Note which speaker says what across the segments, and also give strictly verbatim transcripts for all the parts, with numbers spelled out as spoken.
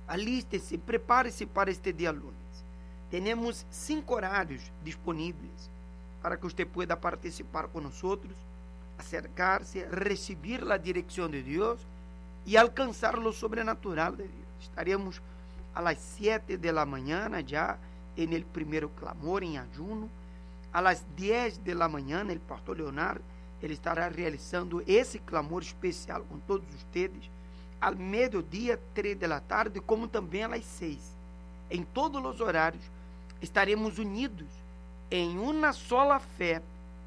Speaker 1: aliste-se, prepare-se para este día lunes. Tenemos cinco horarios disponibles para que usted pueda participar con nosotros, acercarse, recibir la dirección de Dios y alcanzar lo sobrenatural de Dios. Estaremos a las siete de la mañana ya en el primer clamor en ayuno. A las diez de la mañana el pastor Leonardo, ele estará realizando esse clamor especial com todos ustedes. Al meio-dia, três da tarde, como também às seis. Em todos os horários, estaremos unidos em uma sola fé,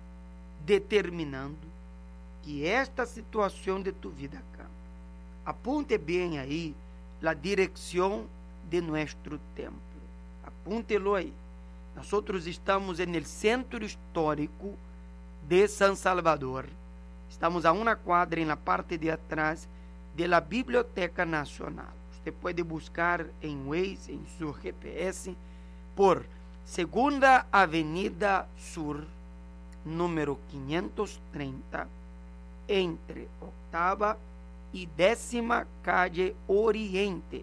Speaker 1: determinando que esta situação de tu vida cambie. Apunte bem aí a direção de nosso templo. Apúntelo aí. Nós estamos no centro histórico de San Salvador. Estamos a uma quadra na parte de atrás de la Biblioteca Nacional. Você pode buscar em Waze, em seu G P S, por Segunda Avenida Sur, número quinhentos e trinta, entre Octava e Décima Calle Oriente,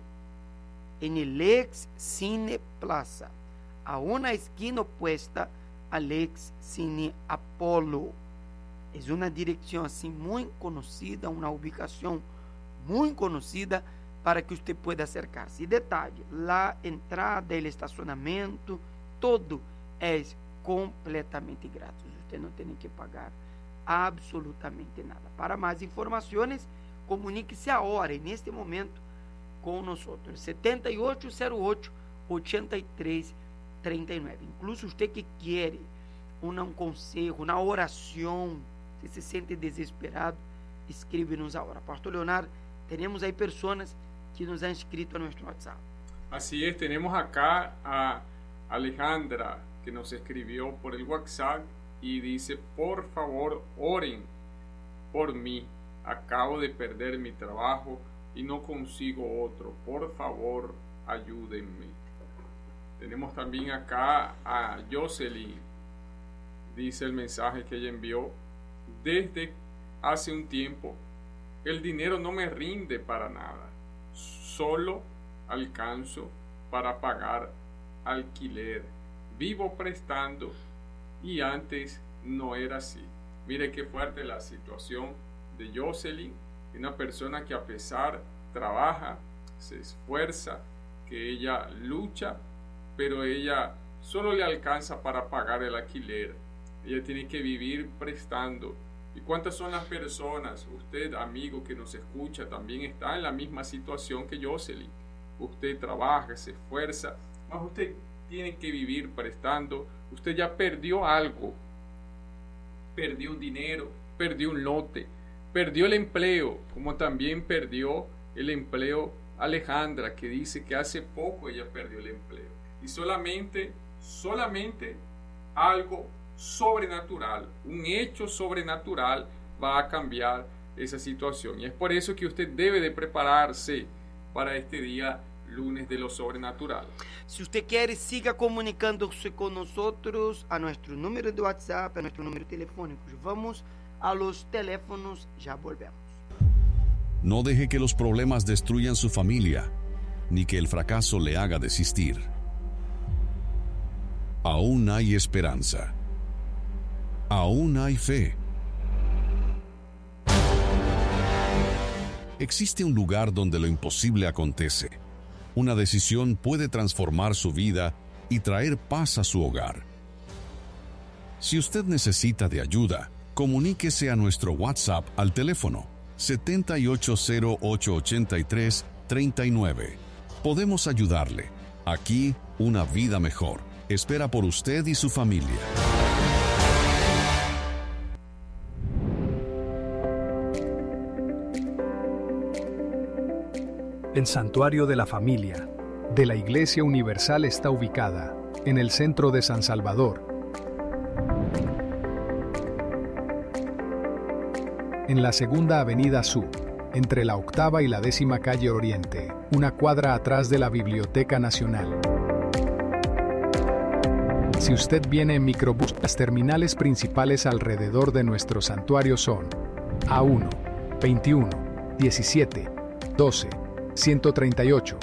Speaker 1: en el ex Cine Plaza, a una esquina opuesta al ex Cine Apolo. Es una dirección así muy conocida, una ubicación muy conocida para que usted pueda acercarse. Y detalle, la entrada, el estacionamiento, todo es completamente gratis. Usted no tiene que pagar absolutamente nada. Para más informaciones, comuníquese ahora, en este momento, con nosotros. setenta e oito zero oito, ochenta e três trinta e nove. Incluso usted que quiere un, un consejo, una oración, si se siente desesperado, escríbenos ahora. Pastor Leonardo, tenemos ahí personas que nos han escrito a nuestro WhatsApp.
Speaker 2: Así es, tenemos acá a Alejandra que nos escribió por el WhatsApp y dice: por favor, oren por mí. Acabo de perder mi trabajo y no consigo otro. Por favor, ayúdenme. Tenemos también acá a Jocelyn. Dice el mensaje que ella envió: desde hace un tiempo el dinero no me rinde para nada. Solo alcanzo para pagar alquiler. Vivo prestando y antes no era así. Mire qué fuerte la situación de Jocelyn, una persona que a pesar trabaja, se esfuerza, que ella lucha, pero ella solo le alcanza para pagar el alquiler. Ella tiene que vivir prestando. ¿Y cuántas son las personas? Usted, amigo que nos escucha, también está en la misma situación que Jocelyn. Usted trabaja, se esfuerza, mas usted tiene que vivir prestando. Usted ya perdió algo. Perdió un dinero, perdió un lote, perdió el empleo, como también perdió el empleo Alejandra, que dice que hace poco ella perdió el empleo. Y solamente, solamente algo sobrenatural, un hecho sobrenatural va a cambiar esa situación. Y es por eso que usted debe de prepararse para este día lunes de lo sobrenatural.
Speaker 1: Si usted quiere, siga comunicándose con nosotros a nuestro número de WhatsApp, a nuestro número telefónico. Vamos a los teléfonos, ya volvemos.
Speaker 3: No deje que los problemas destruyan su familia, ni que el fracaso le haga desistir. Aún hay esperanza. Aún hay fe. Existe un lugar donde lo imposible acontece. Una decisión puede transformar su vida y traer paz a su hogar. Si usted necesita de ayuda, comuníquese a nuestro WhatsApp al teléfono setenta y ocho cero ocho ochenta y tres treinta y nueve. Podemos ayudarle. Aquí, una vida mejor espera por usted y su familia.
Speaker 4: El Santuario de la Familia de la Iglesia Universal está ubicada en el centro de San Salvador, en la Segunda Avenida Sur, entre la Octava y la Décima Calle Oriente, una cuadra atrás de la Biblioteca Nacional. Si usted viene en microbús, las terminales principales alrededor de nuestro santuario son A uno, veintiuno, diecisiete, doce, ciento treinta y ocho,